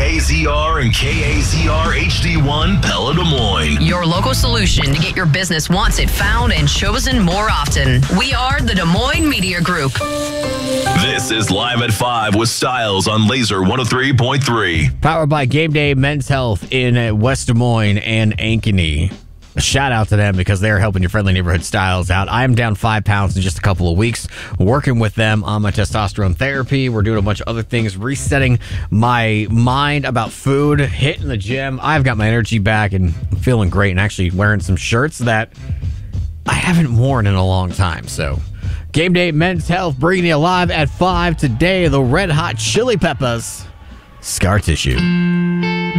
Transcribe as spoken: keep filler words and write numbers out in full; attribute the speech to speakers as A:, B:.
A: K Z R and K A Z R H D one Pella Des Moines.
B: Your local solution to get your business once it found and chosen more often. We are the Des Moines Media Group.
A: This is Live at five with Styles on Laser one oh three point three.
C: Powered by Game Day Men's Health in West Des Moines and Ankeny. A shout out to them because they're helping your friendly neighborhood Styles out. I am down five pounds in just a couple of weeks, working with them on my testosterone therapy. We're doing a bunch of other things, resetting my mind about food, hitting the gym. I've got my energy back and I'm feeling great, and actually wearing some shirts that I haven't worn in a long time. So Game Day Men's Health bringing you live at five today. The Red Hot Chili Peppers, Scar Tissue.